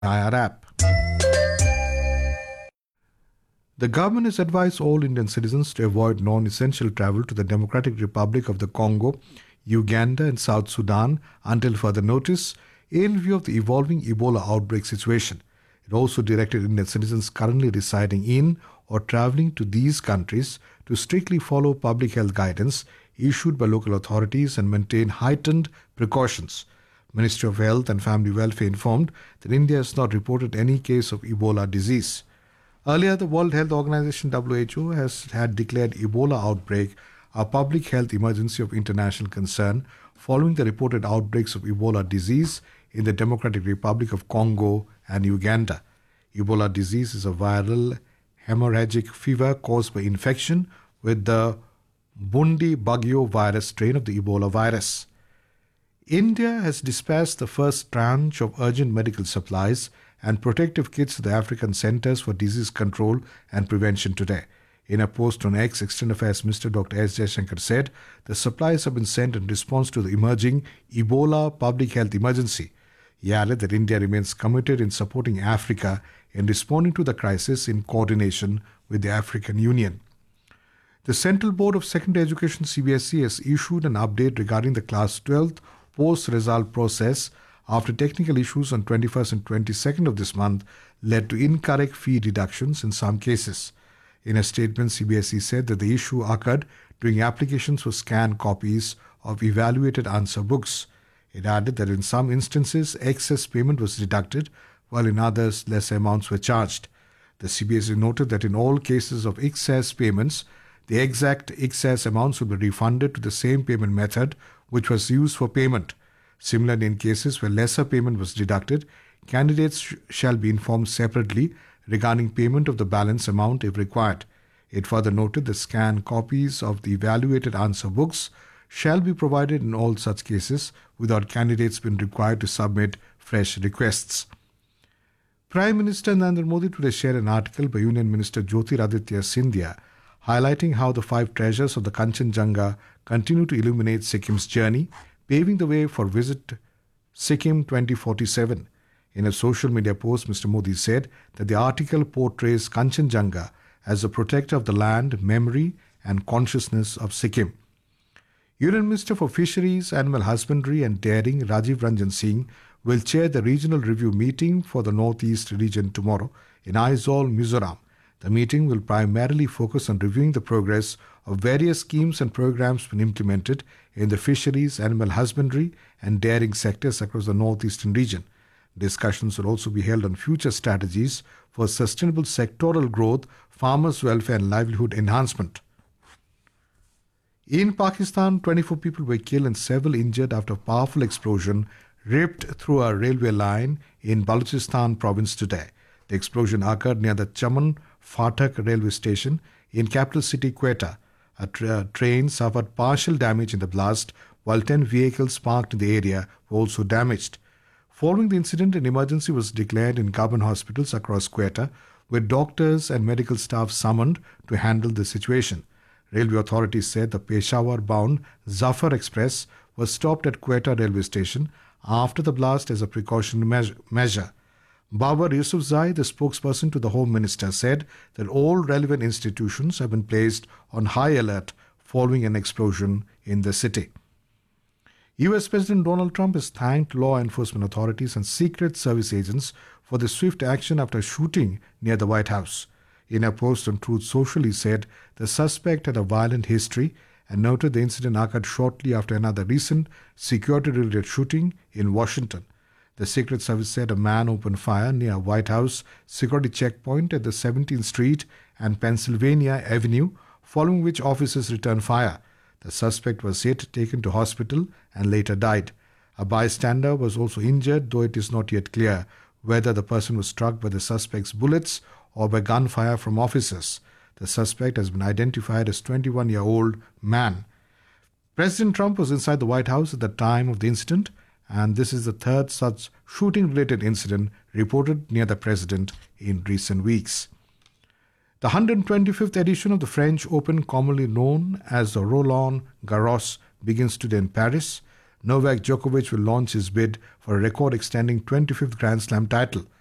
IR app. The government has advised all Indian citizens to avoid non-essential travel to the Democratic Republic of the Congo, Uganda and South Sudan until further notice in view of the evolving Ebola outbreak situation. It also directed Indian citizens currently residing in or traveling to these countries to strictly follow public health guidance issued by local authorities and maintain heightened precautions. Ministry of Health and Family Welfare informed that India has not reported any case of Ebola disease. Earlier, the World Health Organization (WHO) had declared Ebola outbreak a public health emergency of international concern following the reported outbreaks of Ebola disease in the Democratic Republic of Congo and Uganda. Ebola disease is a viral hemorrhagic fever caused by infection with the Bundibugyo virus strain of the Ebola virus. India has dispatched the first tranche of urgent medical supplies and protective kits to the African Centers for Disease Control and Prevention today. In a post on X, External Affairs Minister Dr. S. Jaishankar said the supplies have been sent in response to the emerging Ebola public health emergency. He added that India remains committed in supporting Africa in responding to the crisis in coordination with the African Union. The Central Board of Secondary Education (CBSE) has issued an update regarding the Class 12th post-result process after technical issues on 21st and 22nd of this month led to incorrect fee deductions in some cases. In a statement, CBSE said that the issue occurred during applications for scanned copies of evaluated answer books. It added that in some instances, excess payment was deducted, while in others, less amounts were charged. The CBSE noted that in all cases of excess payments, the exact excess amounts will be refunded to the same payment method which was used for payment. Similarly, in cases where lesser payment was deducted, candidates shall be informed separately regarding payment of the balance amount if required. It further noted that scanned copies of the evaluated answer books shall be provided in all such cases without candidates being required to submit fresh requests. Prime Minister Narendra Modi today shared an article by Union Minister Jyotiraditya Scindia highlighting how the five treasures of the Kanchenjunga continue to illuminate Sikkim's journey, paving the way for Visit Sikkim 2047. In a social media post, Mr. Modi said that the article portrays Kanchenjunga as a protector of the land, memory and consciousness of Sikkim. Union Minister for Fisheries, Animal Husbandry and Dairying Rajiv Ranjan Singh will chair the regional review meeting for the Northeast region tomorrow in Aizawl, Mizoram. The meeting will primarily focus on reviewing the progress of various schemes and programs being implemented in the fisheries, animal husbandry and dairying sectors across the northeastern region. Discussions will also be held on future strategies for sustainable sectoral growth, farmers' welfare and livelihood enhancement. In Pakistan, 24 people were killed and several injured after a powerful explosion ripped through a railway line in Balochistan province today. The explosion occurred near the Chaman Fatak railway station in capital city Quetta. A train suffered partial damage in the blast, while 10 vehicles parked in the area were also damaged. Following the incident, an emergency was declared in government hospitals across Quetta, with doctors and medical staff summoned to handle the situation. Railway authorities said the Peshawar-bound Zafar Express was stopped at Quetta railway station after the blast as a precautionary measure. Babar Yusufzai, the spokesperson to the Home Minister, said that all relevant institutions have been placed on high alert following an explosion in the city. US President Donald Trump has thanked law enforcement authorities and Secret Service agents for the swift action after a shooting near the White House. In a post on Truth Social, he said the suspect had a violent history and noted the incident occurred shortly after another recent security-related shooting in Washington. The Secret Service said a man opened fire near a White House security checkpoint at the 17th Street and Pennsylvania Avenue, following which officers returned fire. The suspect was hit, taken to hospital, and later died. A bystander was also injured, though it is not yet clear whether the person was struck by the suspect's bullets or by gunfire from officers. The suspect has been identified as 21-year-old man. President Trump was inside the White House at the time of the incident, and this is the third such shooting-related incident reported near the president in recent weeks. The 125th edition of the French Open, commonly known as the Roland Garros, begins today in Paris. Novak Djokovic will launch his bid for a record-extending 25th Grand Slam title.